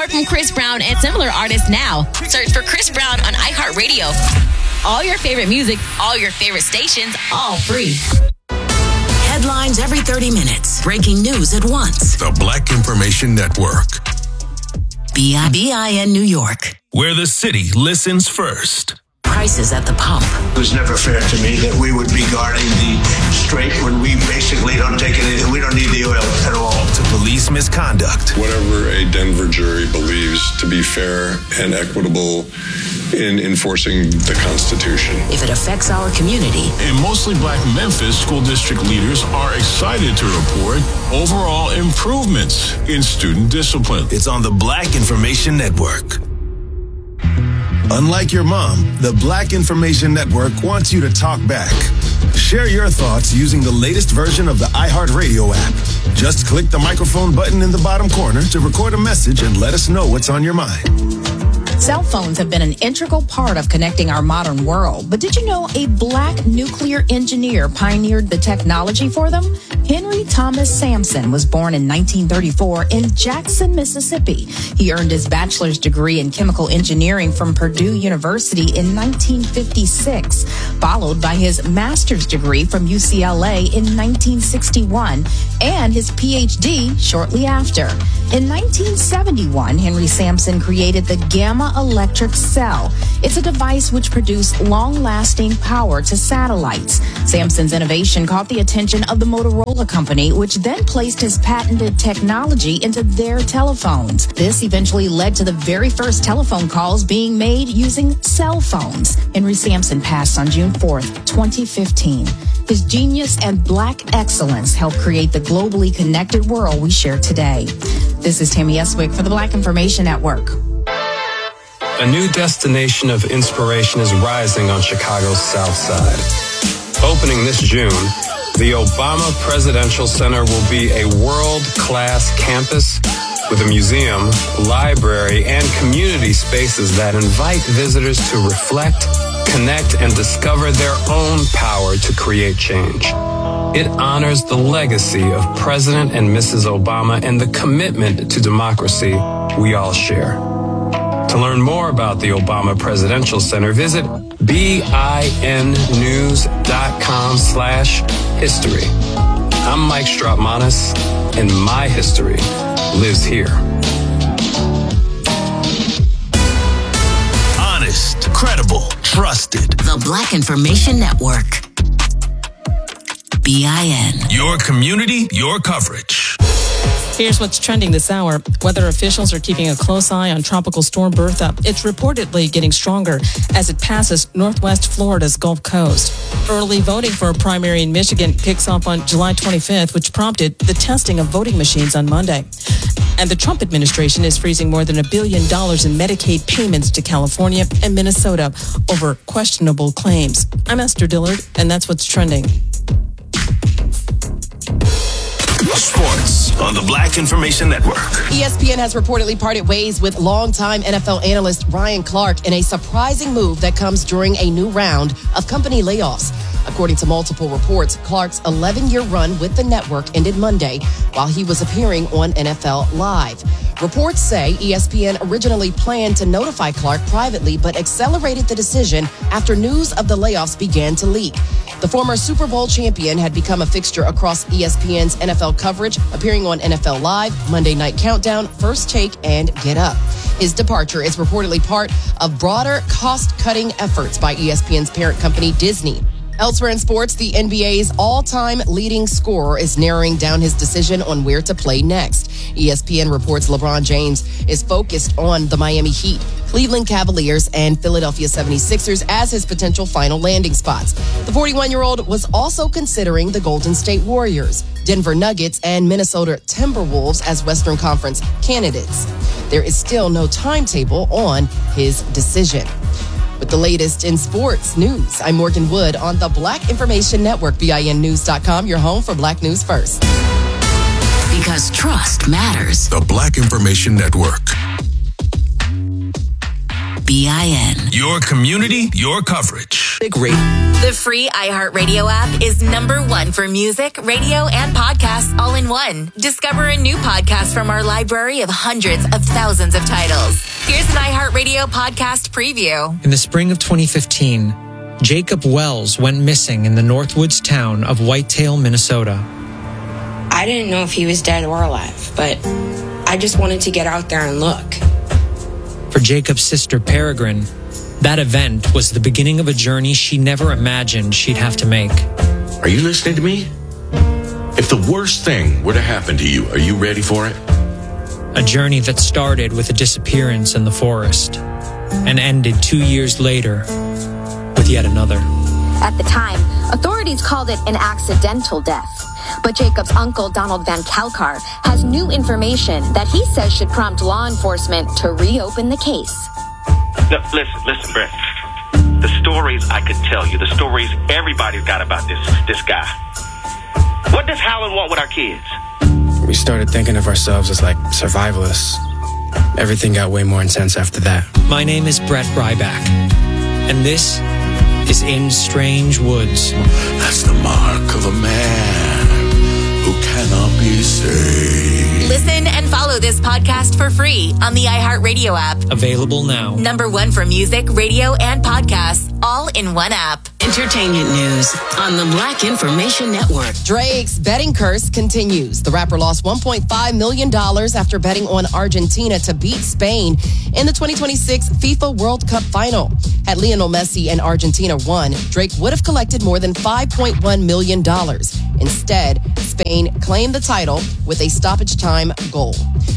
more from Chris Brown and similar artists now. Search for Chris Brown on iHeartRadio. All your favorite music, all your favorite stations, all free. Headlines every 30 minutes. Breaking news at once. The Black Information Network. BIN New York. Where the city listens first. Prices at the pump. It was never fair to me that we would be guarding the strait when we basically don't take anything. We don't need the oil at all. To police misconduct. Whatever a Denver jury believes to be fair and equitable in enforcing the Constitution. If it affects our community. In mostly black Memphis, school district leaders are excited to report overall improvements in student discipline. It's on the Black Information Network. Unlike your mom, the Black Information Network wants you to talk back. Share your thoughts using the latest version of the iHeartRadio app. Just click the microphone button in the bottom corner to record a message and let us know what's on your mind. Cell phones have been an integral part of connecting our modern world. But did you know a black nuclear engineer pioneered the technology for them? Henry Thomas Sampson was born in 1934 in Jackson, Mississippi. He earned his bachelor's degree in chemical engineering from Purdue University in 1956, followed by his master's degree from UCLA in 1961 and his PhD shortly after. In 1971, Henry Sampson created the Gamma Electric Cell. It's a device which produced long-lasting power to satellites. Sampson's innovation caught the attention of the Motorola Company, which then placed his patented technology into their telephones. This eventually led to the very first telephone calls being made using cell phones. Henry Sampson passed on June 4th, 2015. His genius and black excellence helped create the globally connected world we share today. This is Tammy Eswick for the Black Information Network. A new destination of inspiration is rising on Chicago's South Side. Opening this June, the Obama Presidential Center will be a world-class campus with a museum, library, and community spaces that invite visitors to reflect, connect, and discover their own power to create change. It honors the legacy of President and Mrs. Obama and the commitment to democracy we all share. To learn more about the Obama Presidential Center, visit binnews.com/history. I'm Mike Strautmanis, and my history lives here. Honest, credible, trusted. The Black Information Network. BIN. Your community, your coverage. Here's what's trending this hour. Weather officials are keeping a close eye on Tropical Storm Bertha. It's reportedly getting stronger as it passes northwest Florida's Gulf Coast. Early voting for a primary in Michigan kicks off on July 25th, which prompted the testing of voting machines on Monday. And the Trump administration is freezing more than $1 billion in Medicaid payments to California and Minnesota over questionable claims. I'm Esther Dillard, and that's what's trending. Sports on the Black Information Network. ESPN has reportedly parted ways with longtime NFL analyst Ryan Clark in a surprising move that comes during a new round of company layoffs. According to multiple reports, Clark's 11-year run with the network ended Monday while he was appearing on NFL Live. Reports say ESPN originally planned to notify Clark privately, but accelerated the decision after news of the layoffs began to leak. The former Super Bowl champion had become a fixture across ESPN's NFL coverage, appearing on NFL Live, Monday Night Countdown, First Take, and Get Up. His departure is reportedly part of broader cost-cutting efforts by ESPN's parent company, Disney. Elsewhere in sports, the NBA's all-time leading scorer is narrowing down his decision on where to play next. ESPN reports LeBron James is focused on the Miami Heat, Cleveland Cavaliers, and Philadelphia 76ers as his potential final landing spots. The 41-year-old was also considering the Golden State Warriors, Denver Nuggets, and Minnesota Timberwolves as Western Conference candidates. There is still no timetable on his decision. With the latest in sports news, I'm Morgan Wood on the Black Information Network, BINnews.com, your home for Black News First. Because trust matters. The Black Information Network. BIN. Your community, your coverage. Big rate. The free iHeartRadio app is #1 for music, radio, and podcasts all in one. Discover a new podcast from our library of hundreds of thousands of titles. Here's an iHeartRadio podcast preview. In the spring of 2015, Jacob Wells went missing in the Northwoods town of Whitetail, Minnesota. I didn't know if he was dead or alive, but I just wanted to get out there and look. For Jacob's sister, Peregrine, that event was the beginning of a journey she never imagined she'd have to make. Are you listening to me? If the worst thing were to happen to you, are you ready for it? A journey that started with a disappearance in the forest and ended 2 years later with yet another. At the time, authorities called it an accidental death. But Jacob's uncle, Donald Van Kalkar, has new information that he says should prompt law enforcement to reopen the case. No, listen, Brett. The stories I could tell you, the stories everybody's got about this guy. What does Howland want with our kids? We started thinking of ourselves as like survivalists. Everything got way more intense after that. My name is Brett Ryback, and this is In Strange Woods. That's the mark of a man who cannot be saved. Listen and follow this podcast for free on the iHeartRadio app. Available now. #1 for music, radio, and podcasts, all in one app. Entertainment news on the Black Information Network. Drake's betting curse continues. The rapper lost $1.5 million after betting on Argentina to beat Spain in the 2026 FIFA World Cup final. Had Lionel Messi and Argentina won, Drake would have collected more than $5.1 million. Instead, Spain claimed the title with a stoppage time goal.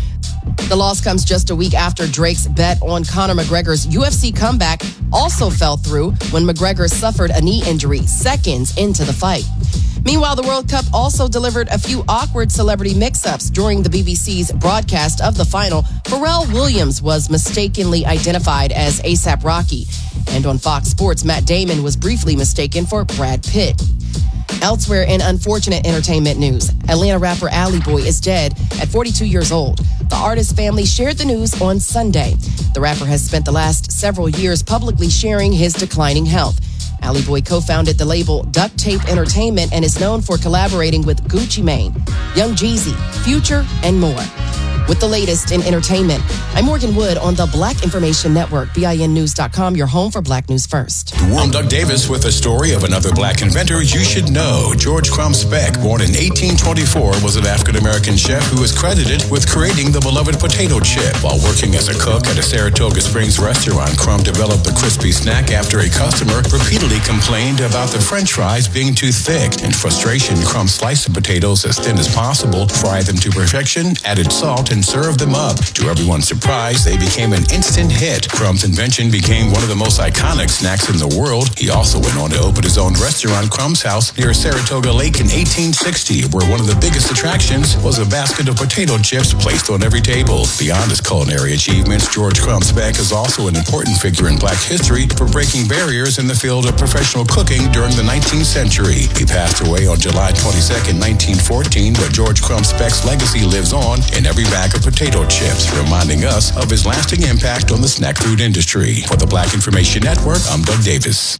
The loss comes just a week after Drake's bet on Conor McGregor's UFC comeback also fell through when McGregor suffered a knee injury seconds into the fight. Meanwhile, the World Cup also delivered a few awkward celebrity mix-ups during the BBC's broadcast of the final. Pharrell Williams was mistakenly identified as A$AP Rocky. And on Fox Sports, Matt Damon was briefly mistaken for Brad Pitt. Elsewhere in unfortunate entertainment news, Atlanta rapper Alley Boy is dead at 42 years old. The artist's family shared the news on Sunday. The rapper has spent the last several years publicly sharing his declining health. Alley Boy co-founded the label Duct Tape Entertainment and is known for collaborating with Gucci Mane, Young Jeezy, Future, and more. With the latest in entertainment, I'm Morgan Wood on the Black Information Network, BINnews.com, your home for Black News First. I'm Doug Davis with a story of another black inventor you should know. George Crump Speck, born in 1824, was an African-American chef who is credited with creating the beloved potato chip. While working as a cook at a Saratoga Springs restaurant, Crump developed the crispy snack after a customer repeatedly complained about the French fries being too thick. In frustration, Crump sliced the potatoes as thin as possible, fried them to perfection, added salt, and served them up. To everyone's surprise, they became an instant hit. Crump's invention became one of the most iconic snacks in the world. He also went on to open his own restaurant, Crump's House, near Saratoga Lake in 1860, where one of the biggest attractions was a basket of potato chips placed on every table. Beyond his culinary achievements, George Crump Speck is also an important figure in black history for breaking barriers in the field of professional cooking during the 19th century. He passed away on July 22nd, 1914, but George Crump Speck's legacy lives on in every bag of potato chips, reminding us of his lasting impact on the snack food industry. For the Black Information Network, I'm Doug Davis.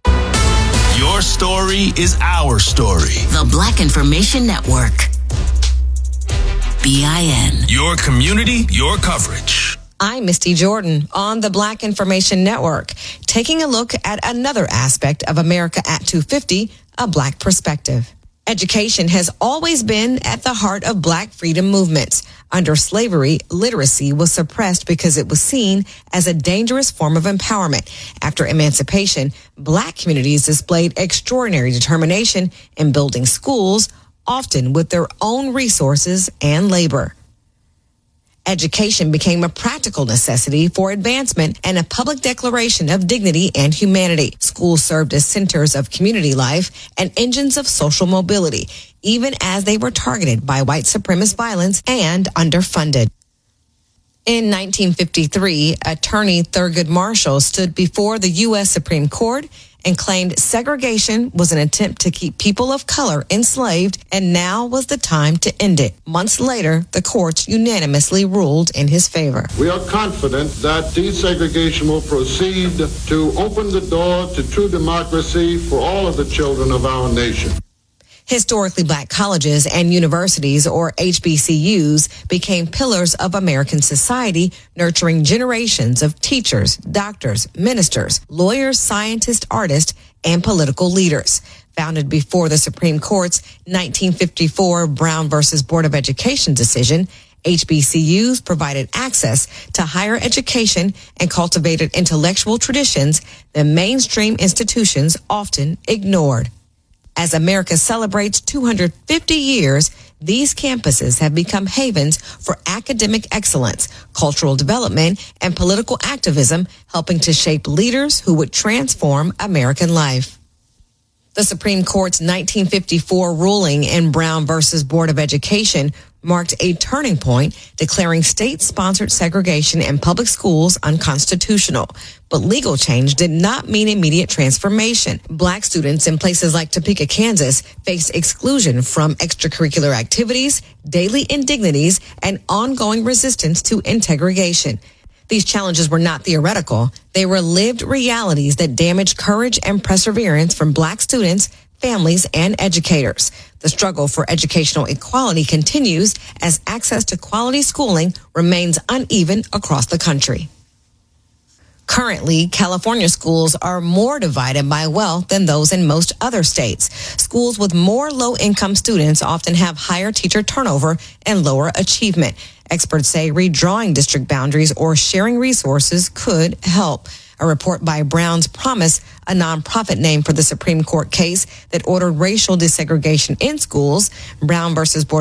Your story is our story. The Black Information Network. BIN. Your community, your coverage. I'm Misty Jordan on the Black Information Network, taking a look at another aspect of America at 250, a Black perspective. Education has always been at the heart of Black freedom movements. Under slavery, literacy was suppressed because it was seen as a dangerous form of empowerment. After emancipation, Black communities displayed extraordinary determination in building schools, often with their own resources and labor. Education became a practical necessity for advancement and a public declaration of dignity and humanity. Schools served as centers of community life and engines of social mobility, even as they were targeted by white supremacist violence and underfunded. In 1953, attorney Thurgood Marshall stood before the U.S. Supreme Court and claimed segregation was an attempt to keep people of color enslaved, and now was the time to end it. Months later, the courts unanimously ruled in his favor. We are confident that desegregation will proceed to open the door to true democracy for all of the children of our nation. Historically black colleges and universities, or HBCUs, became pillars of American society, nurturing generations of teachers, doctors, ministers, lawyers, scientists, artists, and political leaders. Founded before the Supreme Court's 1954 Brown versus Board of Education decision, HBCUs provided access to higher education and cultivated intellectual traditions that mainstream institutions often ignored. As America celebrates 250 years, these campuses have become havens for academic excellence, cultural development, and political activism, helping to shape leaders who would transform American life. The Supreme Court's 1954 ruling in Brown versus Board of Education marked a turning point, declaring state-sponsored segregation in public schools unconstitutional. But legal change did not mean immediate transformation. Black students in places like Topeka, Kansas, faced exclusion from extracurricular activities, daily indignities, and ongoing resistance to integration. These challenges were not theoretical. They were lived realities that damaged courage and perseverance from black students, families, and educators. The struggle for educational equality continues as access to quality schooling remains uneven across the country. Currently, California schools are more divided by wealth than those in most other states. Schools with more low-income students often have higher teacher turnover and lower achievement. Experts say redrawing district boundaries or sharing resources could help. A report by Brown's Promise, a nonprofit name for the Supreme Court case that ordered racial desegregation in schools. Brown versus Board